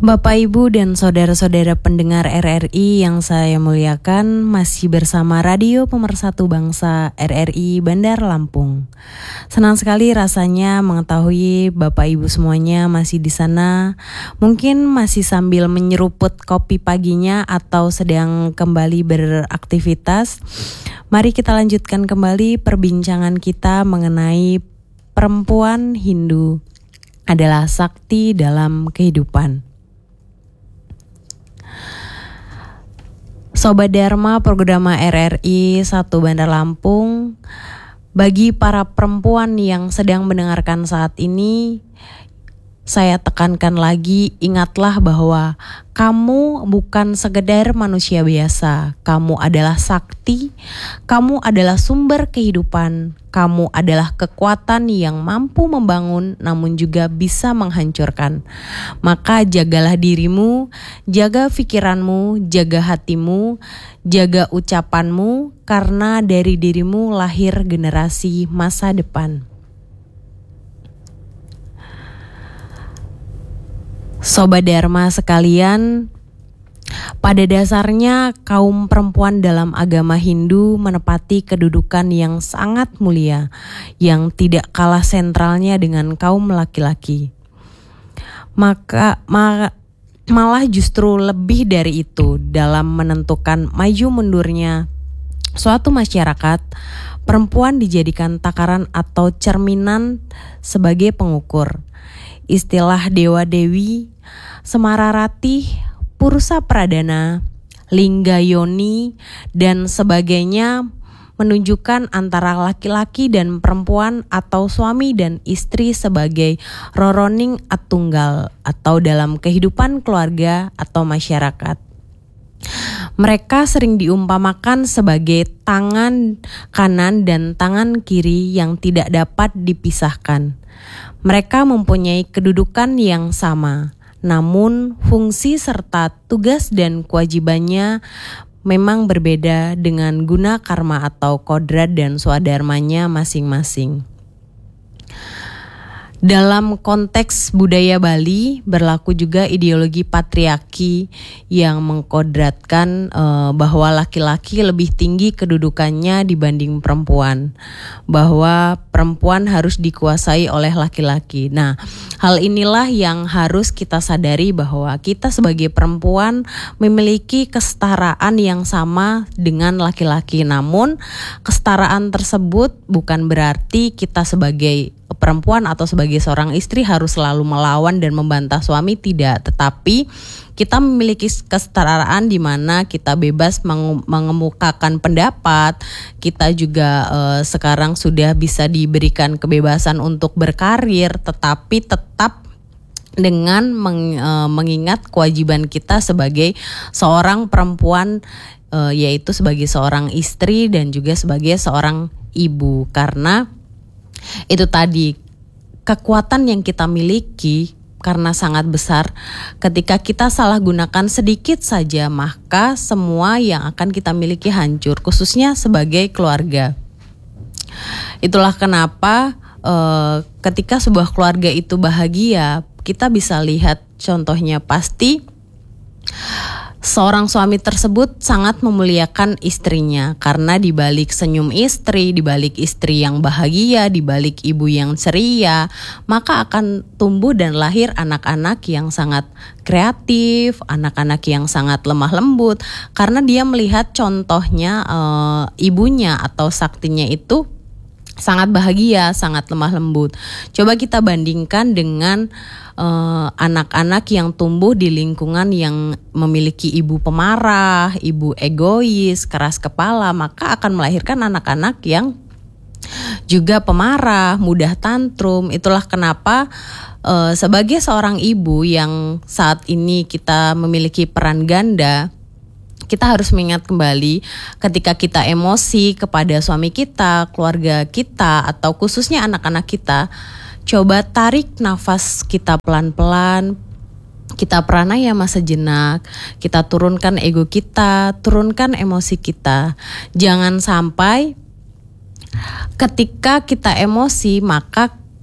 Bapak, Ibu, dan saudara-saudara pendengar RRI yang saya muliakan, masih bersama Radio Pemersatu Bangsa RRI Bandar Lampung. Senang sekali rasanya mengetahui Bapak Ibu semuanya masih di sana. Mungkin masih sambil menyeruput kopi paginya atau sedang kembali beraktivitas. Mari kita lanjutkan kembali perbincangan kita mengenai perempuan Hindu adalah sakti dalam kehidupan. Sobat Dharma Program RRI 1 Bandar Lampung, bagi para perempuan yang sedang mendengarkan saat ini, saya tekankan lagi, ingatlah bahwa kamu bukan sekedar manusia biasa. Kamu adalah sakti, kamu adalah sumber kehidupan, kamu adalah kekuatan yang mampu membangun namun juga bisa menghancurkan. Maka jagalah dirimu, jaga pikiranmu, jaga hatimu, jaga ucapanmu, karena dari dirimu lahir generasi masa depan. Sobat Dharma sekalian, pada dasarnya kaum perempuan dalam agama Hindu menepati kedudukan yang sangat mulia, yang tidak kalah sentralnya dengan kaum laki-laki. Malah justru lebih dari itu dalam menentukan maju mundurnya suatu masyarakat, perempuan dijadikan takaran atau cerminan sebagai pengukur. Istilah dewa-dewi, Semararati, Purusa Pradana, Lingga Yoni, dan sebagainya menunjukkan antara laki-laki dan perempuan atau suami dan istri sebagai roroning atunggal atau dalam kehidupan keluarga atau masyarakat. Mereka sering diumpamakan sebagai tangan kanan dan tangan kiri yang tidak dapat dipisahkan. Mereka mempunyai kedudukan yang sama, namun fungsi serta tugas dan kewajibannya memang berbeda dengan guna karma atau kodrat dan swadharmanya masing-masing. Dalam konteks budaya Bali berlaku juga ideologi patriarki yang mengkodratkan bahwa laki-laki lebih tinggi kedudukannya dibanding perempuan, bahwa perempuan harus dikuasai oleh laki-laki. Nah, hal inilah yang harus kita sadari bahwa kita sebagai perempuan memiliki kesetaraan yang sama dengan laki-laki. Namun, kesetaraan tersebut bukan berarti kita sebagai perempuan atau sebagai seorang istri harus selalu melawan dan membantah suami, tidak. Tetapi kita memiliki kesetaraan di mana kita bebas mengemukakan pendapat. Kita juga sekarang sudah bisa diberikan kebebasan untuk berkarir, tetapi tetap dengan mengingat kewajiban kita sebagai seorang perempuan, yaitu sebagai seorang istri dan juga sebagai seorang ibu. Karena itu tadi, kekuatan yang kita miliki karena sangat besar. Ketika kita salah gunakan sedikit saja, maka semua yang akan kita miliki hancur, khususnya sebagai keluarga. Itulah kenapa ketika sebuah keluarga itu bahagia, kita bisa lihat contohnya, pasti seorang suami tersebut sangat memuliakan istrinya, karena di balik senyum istri, di balik istri yang bahagia, di balik ibu yang ceria, maka akan tumbuh dan lahir anak-anak yang sangat kreatif, anak-anak yang sangat lemah lembut, karena dia melihat contohnya ibunya atau saktinya itu sangat bahagia, sangat lemah lembut. Coba kita bandingkan dengan anak-anak yang tumbuh di lingkungan yang memiliki ibu pemarah, ibu egois, keras kepala, maka akan melahirkan anak-anak yang juga pemarah, mudah tantrum. Itulah kenapa sebagai seorang ibu yang saat ini kita memiliki peran ganda, kita harus mengingat kembali ketika kita emosi kepada suami kita, keluarga kita, atau khususnya anak-anak kita, coba tarik nafas kita pelan-pelan, kita pranayama sejenak, kita turunkan ego kita, turunkan emosi kita. Jangan sampai ketika kita emosi maka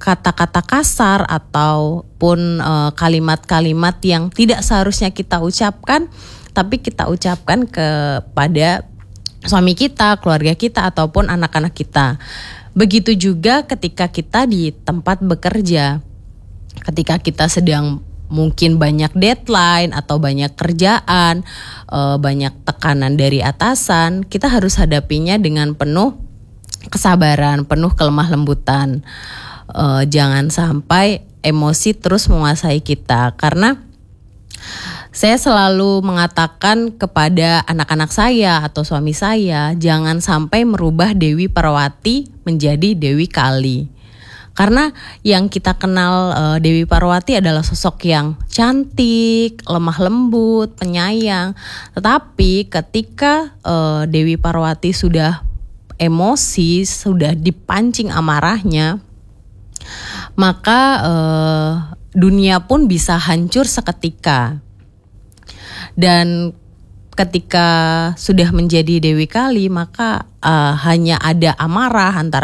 kata-kata kasar ataupun kalimat-kalimat yang tidak seharusnya kita ucapkan, tapi kita ucapkan kepada suami kita, keluarga kita, ataupun anak-anak kita. Begitu juga ketika kita di tempat bekerja, ketika kita sedang mungkin banyak deadline atau banyak kerjaan, banyak tekanan dari atasan, kita harus hadapinya dengan penuh kesabaran, penuh kelemah lembutan. Jangan sampai emosi terus menguasai kita, karena saya selalu mengatakan kepada anak-anak saya atau suami saya, jangan sampai merubah Dewi Parwati menjadi Dewi Kali. Karena yang kita kenal Dewi Parwati adalah sosok yang cantik, lemah lembut, penyayang. Tetapi ketika Dewi Parwati sudah emosi, sudah dipancing amarahnya, maka dunia pun bisa hancur seketika. Dan ketika sudah menjadi Dewi Kali, maka hanya ada amarah, antara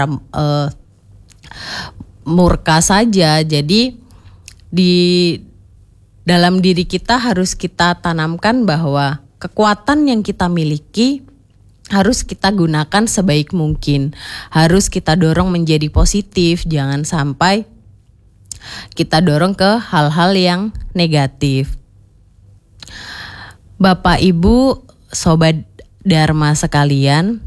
murka saja. Jadi di dalam diri kita harus kita tanamkan bahwa kekuatan yang kita miliki harus kita gunakan sebaik mungkin. Harus kita dorong menjadi positif, jangan sampai kita dorong ke hal-hal yang negatif. Bapak, Ibu, Sobat Dharma sekalian,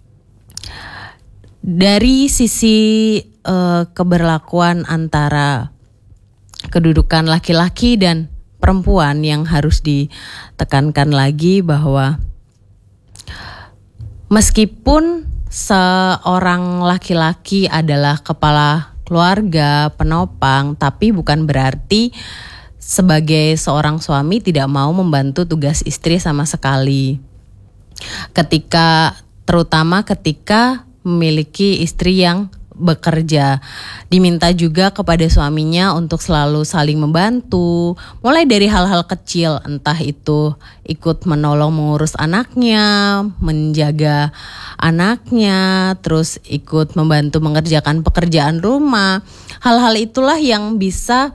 dari sisi keberlakuan antara kedudukan laki-laki dan perempuan yang harus ditekankan lagi bahwa meskipun seorang laki-laki adalah kepala keluarga, penopang, tapi bukan berarti sebagai seorang suami tidak mau membantu tugas istri sama sekali. Terutama ketika memiliki istri yang bekerja, diminta juga kepada suaminya untuk selalu saling membantu, mulai dari hal-hal kecil, entah itu ikut menolong mengurus anaknya, menjaga anaknya, terus ikut membantu mengerjakan pekerjaan rumah. Hal-hal itulah yang bisa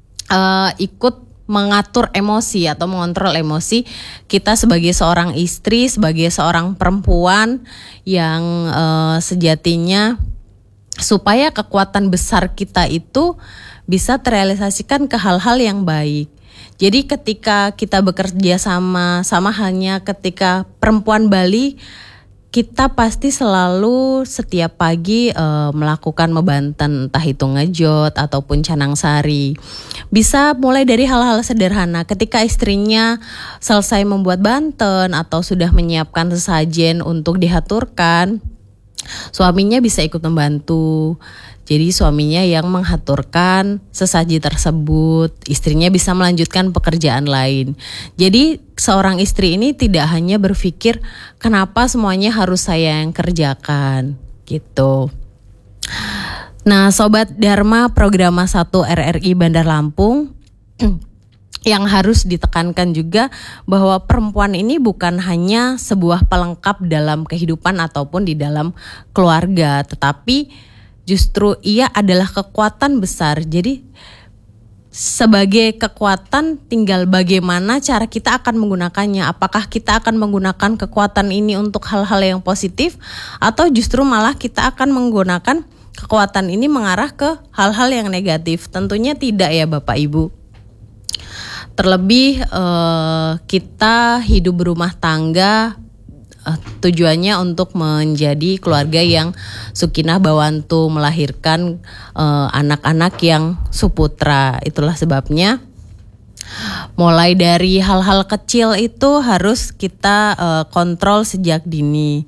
ikut mengatur emosi atau mengontrol emosi kita sebagai seorang istri, sebagai seorang perempuan yang sejatinya supaya kekuatan besar kita itu bisa terrealisasikan ke hal-hal yang baik. Jadi ketika kita bekerja sama halnya ketika perempuan Bali, kita pasti selalu setiap pagi melakukan mebanten, entah itu ngejot ataupun canang sari. Bisa mulai dari hal-hal sederhana. Ketika istrinya selesai membuat banten atau sudah menyiapkan sesajen untuk dihaturkan, suaminya bisa ikut membantu. Jadi suaminya yang menghaturkan sesaji tersebut, istrinya bisa melanjutkan pekerjaan lain. Jadi seorang istri ini tidak hanya berpikir kenapa semuanya harus saya yang kerjakan gitu. Nah, Sobat Dharma Programa 1 RRI Bandar Lampung, yang harus ditekankan juga bahwa perempuan ini bukan hanya sebuah pelengkap dalam kehidupan ataupun di dalam keluarga, tetapi justru ia adalah kekuatan besar. Jadi sebagai kekuatan tinggal bagaimana cara kita akan menggunakannya. Apakah kita akan menggunakan kekuatan ini untuk hal-hal yang positif atau justru malah kita akan menggunakan kekuatan ini mengarah ke hal-hal yang negatif? Tentunya tidak ya Bapak Ibu. Terlebih kita hidup berumah tangga, tujuannya untuk menjadi keluarga yang sukinah bawantu, melahirkan anak-anak yang suputra. Itulah sebabnya mulai dari hal-hal kecil itu harus kita kontrol sejak dini.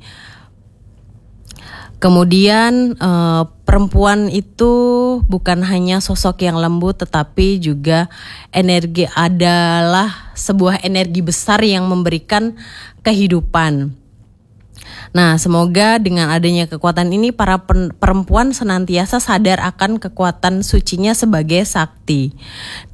Kemudian perempuan itu bukan hanya sosok yang lembut, tetapi juga adalah sebuah energi besar yang memberikan kehidupan. Nah, semoga dengan adanya kekuatan ini para perempuan senantiasa sadar akan kekuatan sucinya sebagai sakti.